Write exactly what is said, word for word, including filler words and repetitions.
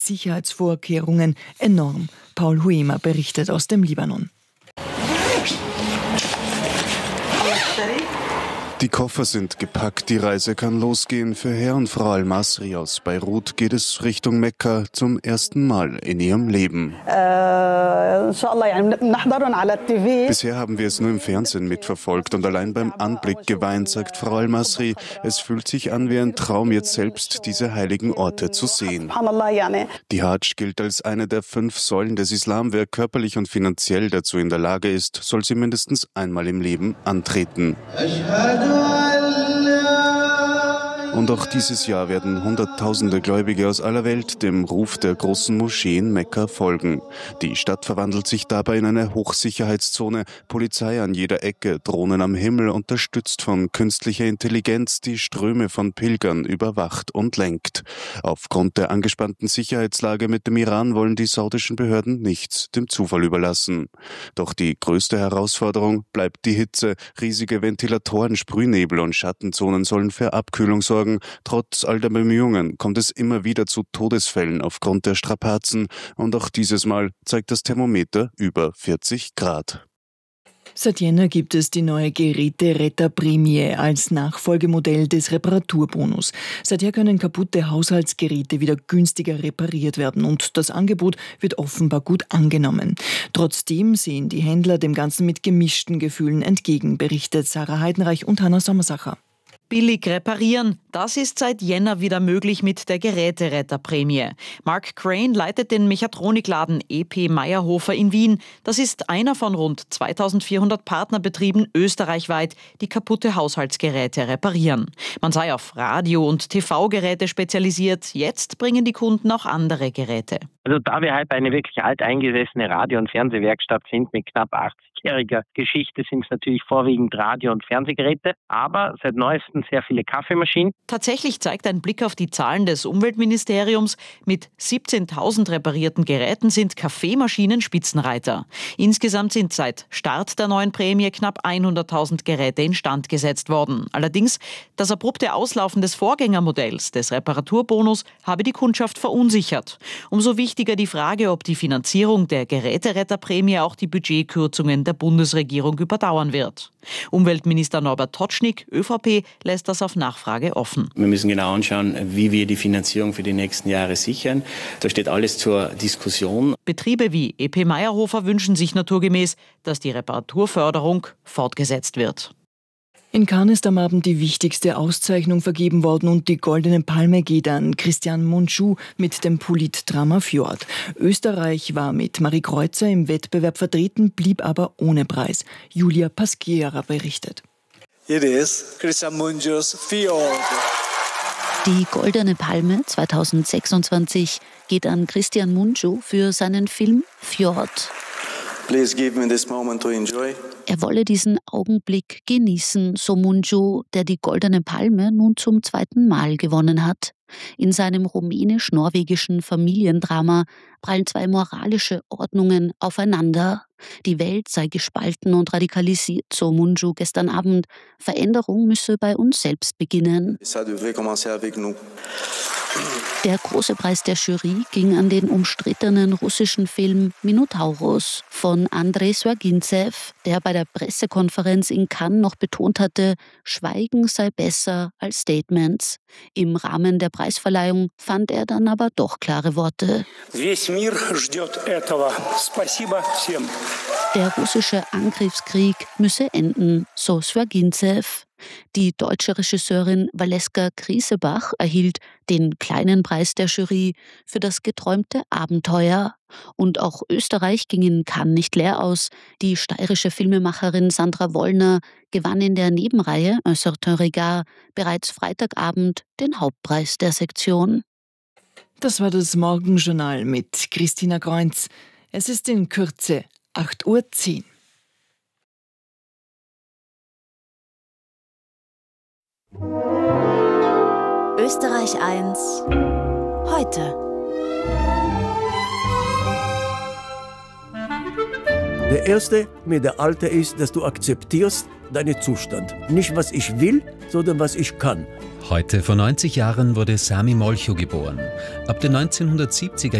Sicherheitsvorkehrungen enorm. Paul Huema berichtet aus dem Libanon. Die Koffer sind gepackt, die Reise kann losgehen. Für Herr und Frau Al-Masri aus Beirut geht es Richtung Mekka zum ersten Mal in ihrem Leben. Bisher haben wir es nur im Fernsehen mitverfolgt und allein beim Anblick geweint, sagt Frau Al-Masri. Es fühlt sich an wie ein Traum, jetzt selbst diese heiligen Orte zu sehen. Die Hadsch gilt als eine der fünf Säulen des Islam. Wer körperlich und finanziell dazu in der Lage ist, soll sie mindestens einmal im Leben antreten. Und auch dieses Jahr werden Hunderttausende Gläubige aus aller Welt dem Ruf der großen Moschee in Mekka folgen. Die Stadt verwandelt sich dabei in eine Hochsicherheitszone, Polizei an jeder Ecke, Drohnen am Himmel, unterstützt von künstlicher Intelligenz, die Ströme von Pilgern überwacht und lenkt. Aufgrund der angespannten Sicherheitslage mit dem Iran wollen die saudischen Behörden nichts dem Zufall überlassen. Doch die größte Herausforderung bleibt die Hitze. Riesige Ventilatoren, Sprühnebel und Schattenzonen sollen für Abkühlung sorgen. Trotz all der Bemühungen kommt es immer wieder zu Todesfällen aufgrund der Strapazen. Und auch dieses Mal zeigt das Thermometer über vierzig Grad. Seit Jänner gibt es die neue Geräteretterprämie als Nachfolgemodell des Reparaturbonus. Seither können kaputte Haushaltsgeräte wieder günstiger repariert werden und das Angebot wird offenbar gut angenommen. Trotzdem sehen die Händler dem Ganzen mit gemischten Gefühlen entgegen, berichtet Sarah Heidenreich und Hanna Sommersacher. Billig reparieren, das ist seit Jänner wieder möglich mit der Geräteretterprämie. Mark Crane leitet den Mechatronikladen E P Meyerhofer in Wien. Das ist einer von rund zweitausendvierhundert Partnerbetrieben österreichweit, die kaputte Haushaltsgeräte reparieren. Man sei auf Radio- und T V-Geräte spezialisiert. Jetzt bringen die Kunden auch andere Geräte. Also da wir halt eine wirklich alteingesessene Radio- und Fernsehwerkstatt sind mit knapp achtzigjähriger Geschichte, sind es natürlich vorwiegend Radio- und Fernsehgeräte, aber seit neuestem sehr viele Kaffeemaschinen. Tatsächlich zeigt ein Blick auf die Zahlen des Umweltministeriums, mit siebzehntausend reparierten Geräten sind Kaffeemaschinen Spitzenreiter. Insgesamt sind seit Start der neuen Prämie knapp hunderttausend Geräte instand gesetzt worden. Allerdings, das abrupte Auslaufen des Vorgängermodells des Reparaturbonus habe die Kundschaft verunsichert. Umso wichtiger die Frage, ob die Finanzierung der Geräteretterprämie auch die Budgetkürzungen der Bundesregierung überdauern wird. Umweltminister Norbert Totschnig, ÖVP, lässt das auf Nachfrage offen. Wir müssen genau anschauen, wie wir die Finanzierung für die nächsten Jahre sichern. Da steht alles zur Diskussion. Betriebe wie E P Meyerhofer wünschen sich naturgemäß, dass die Reparaturförderung fortgesetzt wird. In Cannes ist am Abend die wichtigste Auszeichnung vergeben worden und die Goldene Palme geht an Christian Mungiu mit dem Politdrama Fjord. Österreich war mit Marie Kreuzer im Wettbewerb vertreten, blieb aber ohne Preis. Julia Pasquiera berichtet. It is Christian Mungiu's Fjord. Die Goldene Palme zweitausendsechsundzwanzig geht an Christian Mungiu für seinen Film Fjord. Please give me this moment to enjoy. Er wolle diesen Augenblick genießen, so Mungiu, der die Goldene Palme nun zum zweiten Mal gewonnen hat. In seinem rumänisch-norwegischen Familiendrama prallen zwei moralische Ordnungen aufeinander. Die Welt sei gespalten und radikalisiert, so Mungiu gestern Abend. Veränderung müsse bei uns selbst beginnen. Der große Preis der Jury ging an den umstrittenen russischen Film Minotaurus von Andrei Swagintsev, der bei der Pressekonferenz in Cannes noch betont hatte, Schweigen sei besser als Statements. Im Rahmen der Preisverleihung fand er dann aber doch klare Worte. Der russische Angriffskrieg müsse enden, so Swagintsev. Die deutsche Regisseurin Valeska Griesebach erhielt den kleinen Preis der Jury für das geträumte Abenteuer. Und auch Österreich ging in Cannes nicht leer aus. Die steirische Filmemacherin Sandra Wollner gewann in der Nebenreihe Un certain regard bereits Freitagabend den Hauptpreis der Sektion. Das war das Morgenjournal mit Christina Kreunz. Es ist in Kürze acht Uhr zehn. Österreich eins heute. Der erste mit der Alte ist, dass du akzeptierst deinen Zustand. Nicht, was ich will, sondern was ich kann. Heute vor neunzig Jahren wurde Sami Molcho geboren. Ab den neunzehnhundertsiebziger